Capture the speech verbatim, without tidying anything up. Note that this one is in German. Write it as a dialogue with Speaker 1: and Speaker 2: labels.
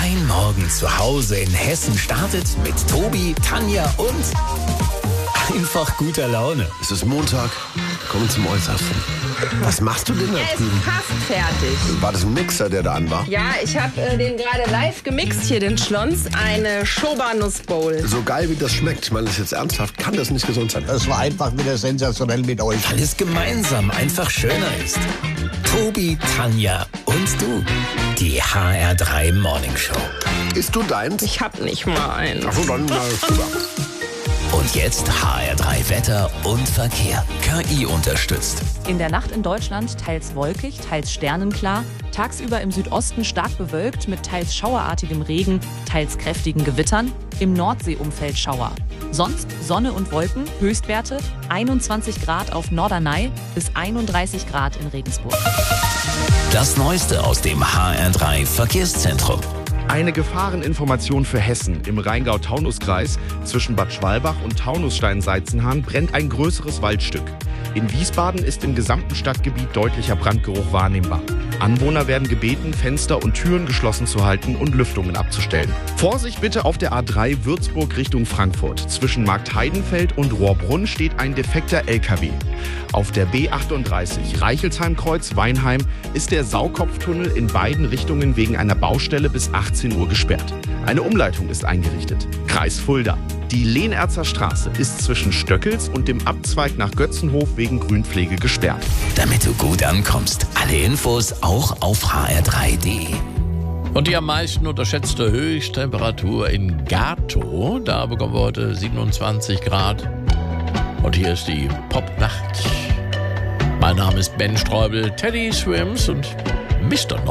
Speaker 1: Dein Morgen zu Hause in Hessen startet mit Tobi, Tanja und einfach guter Laune.
Speaker 2: Es ist Montag, kommen zum Äußersten. Was machst du denn da
Speaker 3: Er ist
Speaker 2: drüben?
Speaker 3: fast fertig.
Speaker 2: War das ein Mixer, der da an war?
Speaker 3: Ja, ich habe äh, den gerade live gemixt hier, den Schlons. Eine Schoba-Nuss-Bowl.
Speaker 2: So geil, wie das schmeckt, ich meine das jetzt ernsthaft, kann das nicht gesund sein.
Speaker 4: Es war einfach wieder sensationell mit euch.
Speaker 1: Weil es gemeinsam einfach schöner ist. Tobi, Tanja und du. Die H R drei Morning Show.
Speaker 2: Isst du deins?
Speaker 3: Ich hab nicht mal einen.
Speaker 2: Ach so, dann mal rüber.
Speaker 1: Und jetzt H R drei Wetter und Verkehr. K I unterstützt.
Speaker 5: In der Nacht in Deutschland teils wolkig, teils sternenklar. Tagsüber im Südosten stark bewölkt mit teils schauerartigem Regen, teils kräftigen Gewittern. Im Nordseeumfeld Schauer. Sonst Sonne und Wolken, Höchstwerte einundzwanzig Grad auf Norderney bis einunddreißig Grad in Regensburg.
Speaker 1: Das Neueste aus dem H R drei Verkehrszentrum.
Speaker 6: Eine Gefahreninformation für Hessen. Im Rheingau-Taunus-Kreis zwischen Bad Schwalbach und Taunusstein-Seizenhahn brennt ein größeres Waldstück. In Wiesbaden ist im gesamten Stadtgebiet deutlicher Brandgeruch wahrnehmbar. Anwohner werden gebeten, Fenster und Türen geschlossen zu halten und Lüftungen abzustellen. Vorsicht bitte auf der A drei Würzburg Richtung Frankfurt. Zwischen Marktheidenfeld und Rohrbrunn steht ein defekter L K W. Auf der B achtunddreißig Reichelsheim-Kreuz Weinheim ist der Saukopftunnel in beiden Richtungen wegen einer Baustelle bis achtzehn Uhr gesperrt. Eine Umleitung ist eingerichtet. Kreis Fulda. Die Lehnerzer Straße ist zwischen Stöckels und dem Abzweig nach Götzenhof wegen Grünpflege gesperrt.
Speaker 1: Damit du gut ankommst. Alle Infos auch auf h r drei punkt d e.
Speaker 7: Und die am meisten unterschätzte Höchsttemperatur in Gato. Da bekommen wir heute siebenundzwanzig Grad. Und hier ist die Popnacht. Mein Name ist Ben Streubel, Teddy Swims und Mister No.